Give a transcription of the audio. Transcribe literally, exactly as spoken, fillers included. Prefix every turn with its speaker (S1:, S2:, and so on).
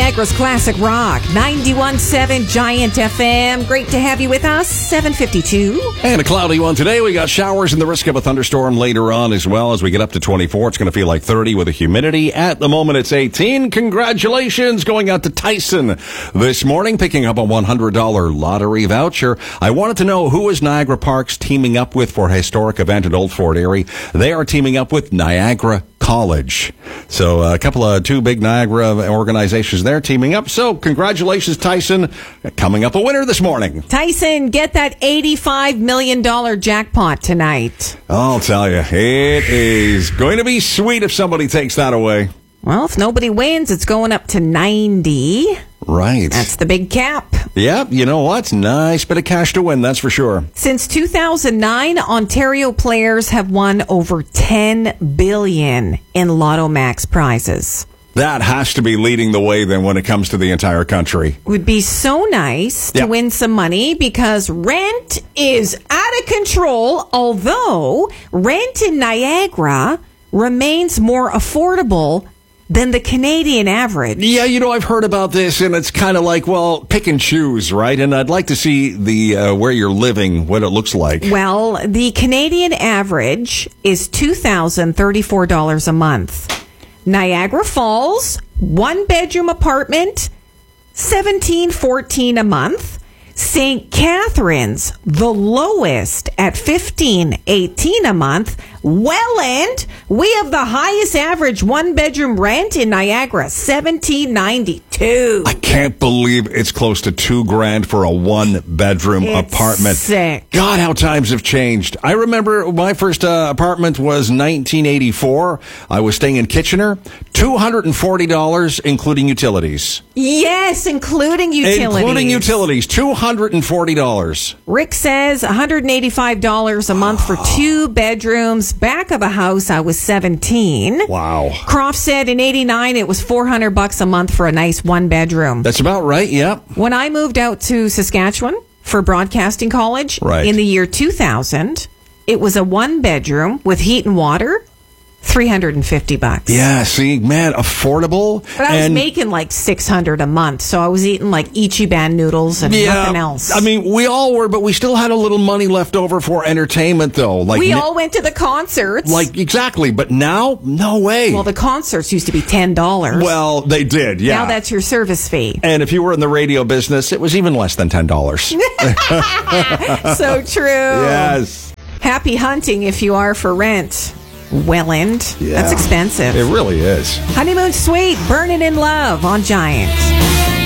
S1: Niagara's Classic Rock, ninety-one point seven Giant F M. Great to have you with us, seven fifty-two.
S2: And a cloudy one today. We got showers and the risk of a thunderstorm later on as well. As we get up to twenty-four, it's going to feel like thirty with a humidity. At the moment, it's eighteen. Congratulations going out to Tyson this morning, picking up a one hundred dollars lottery voucher. I wanted to know who is Niagara Parks teaming up with for a historic event at Old Fort Erie. They are teaming up with Niagara College. So uh, a couple of two big Niagara organizations there teaming up. So congratulations, Tyson, coming up a winner this morning.
S1: Tyson, get that eighty-five million dollars jackpot tonight.
S2: I'll tell you, it is going to be sweet if somebody takes that away.
S1: Well, if nobody wins, it's going up to ninety.
S2: Right.
S1: That's the big cap.
S2: Yep, you know what? Nice bit of cash to win, that's for sure.
S1: Since two thousand nine, Ontario players have won over ten billion dollars in Lotto Max prizes.
S2: That has to be leading the way then when it comes to the entire country.
S1: It would be so nice to
S2: Yep.
S1: win some money because rent is out of control, although rent in Niagara remains more affordable than the Canadian average.
S2: Yeah, you know, I've heard about this, and it's kind of like, well, pick and choose, right? And I'd like to see the uh, where you're living, what it looks like.
S1: Well, the Canadian average is two thousand thirty-four dollars a month. Niagara Falls, one-bedroom apartment, seventeen fourteen a month. Saint Catharines, the lowest at fifteen eighteen a month. Welland, we have the highest average one-bedroom rent in Niagara, seventeen ninety-two.
S2: I can't believe it's close to two grand for a one-bedroom
S1: It's
S2: apartment.
S1: sick.
S2: God, how times have changed. I remember my first uh, apartment was nineteen eighty-four. I was staying in Kitchener. two hundred forty dollars, including utilities.
S1: Yes, including utilities.
S2: Including utilities, two hundred forty dollars.
S1: Rick says one hundred eighty-five dollars a month for two bedrooms. Back of a house, I was seventeen.
S2: Wow.
S1: Croft said in eighty-nine, it was four hundred bucks a month for a nice one bedroom.
S2: That's about right, yep.
S1: When I moved out to Saskatchewan for broadcasting college
S2: Right.
S1: in the year two thousand, it was a one bedroom with heat and water, three hundred fifty bucks.
S2: Yeah, see, man, affordable.
S1: But I was
S2: and
S1: making like six hundred a month, so I was eating like Ichiban noodles and
S2: yeah,
S1: nothing else.
S2: I mean, we all were, but we still had a little money left over for entertainment, though. Like
S1: we
S2: n-
S1: all went to the concerts.
S2: Like, exactly, but now, no way.
S1: Well, the concerts used to be ten dollars.
S2: Well, they did, yeah.
S1: Now that's your service fee.
S2: And if you were in the radio business, it was even less than ten dollars.
S1: So true.
S2: Yes.
S1: Happy hunting if you are for rent. Welland.
S2: Yeah.
S1: That's expensive.
S2: It really is.
S1: Honeymoon Suite, Burning in Love on Giant.